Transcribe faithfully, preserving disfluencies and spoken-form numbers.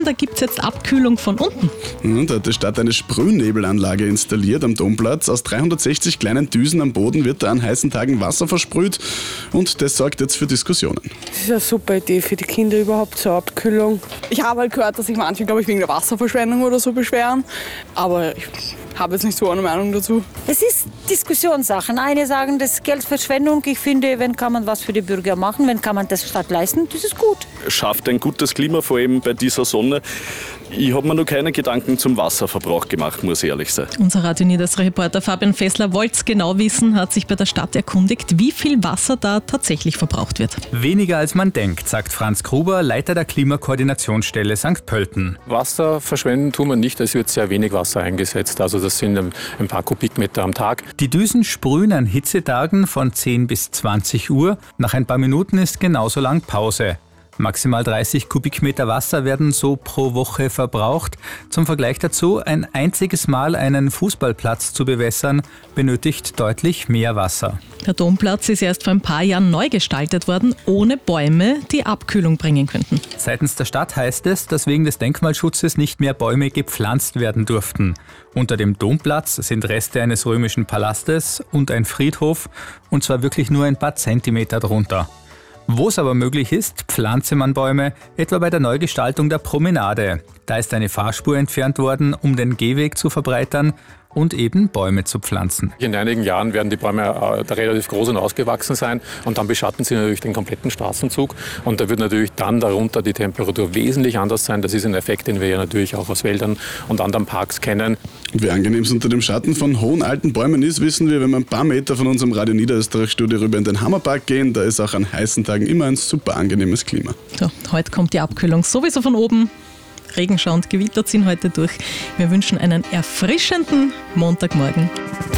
Da gibt es jetzt Abkühlung von unten. Mhm, da hat die Stadt eine Sprühnebelanlage installiert am Domplatz. Aus dreihundertsechzig kleinen Düsen am Boden wird da an heißen Tagen Wasser versprüht und das sorgt jetzt für Diskussionen. Das ist eine super Idee für die Kinder überhaupt zur Abkühlung. Ich habe halt gehört, dass sich manche, glaube ich, wegen der Wasserverschwendung oder so beschweren. Aber ich habe jetzt nicht so eine Meinung dazu. Es ist Diskussionssachen. Eine sagen, das ist Geldverschwendung. Ich finde, wenn kann man was für die Bürger machen, wenn kann man das Stadt leisten, das ist gut. Schafft ein gutes Klima, vor allem bei dieser Sonne. Ich habe mir noch keine Gedanken zum Wasserverbrauch gemacht, muss ich ehrlich sein. Unser Radio Niederösterreich-Reporter Fabian Fessler wollte es genau wissen, hat sich bei der Stadt erkundigt, wie viel Wasser da tatsächlich verbraucht wird. Weniger als man denkt, sagt Franz Gruber, Leiter der Klimakoordinationsstelle Sankt Pölten. Wasser verschwenden tun wir nicht, es wird sehr wenig Wasser eingesetzt, also das sind ein paar Kubikmeter am Tag. Die Düsen sprühen an Hitzetagen von zehn bis zwanzig Uhr. Nach ein paar Minuten ist genauso lang Pause. Maximal dreißig Kubikmeter Wasser werden so pro Woche verbraucht. Zum Vergleich dazu, ein einziges Mal einen Fußballplatz zu bewässern, benötigt deutlich mehr Wasser. Der Domplatz ist erst vor ein paar Jahren neu gestaltet worden, ohne Bäume, die Abkühlung bringen könnten. Seitens der Stadt heißt es, dass wegen des Denkmalschutzes nicht mehr Bäume gepflanzt werden durften. Unter dem Domplatz sind Reste eines römischen Palastes und ein Friedhof, und zwar wirklich nur ein paar Zentimeter drunter. Wo es aber möglich ist, pflanze man Bäume, etwa bei der Neugestaltung der Promenade. Da ist eine Fahrspur entfernt worden, um den Gehweg zu verbreitern und eben Bäume zu pflanzen. In einigen Jahren werden die Bäume äh, relativ groß und ausgewachsen sein und dann beschatten sie natürlich den kompletten Straßenzug und da wird natürlich dann darunter die Temperatur wesentlich anders sein. Das ist ein Effekt, den wir ja natürlich auch aus Wäldern und anderen Parks kennen. Und wie angenehm es unter dem Schatten von hohen alten Bäumen ist, wissen wir, wenn wir ein paar Meter von unserem Radio Niederösterreich-Studio rüber in den Hammerpark gehen. Da ist auch an heißen Tagen immer ein super angenehmes Klima. So, heute kommt die Abkühlung sowieso von oben. Regenschau und Gewitter ziehen heute durch. Wir wünschen einen erfrischenden Montagmorgen.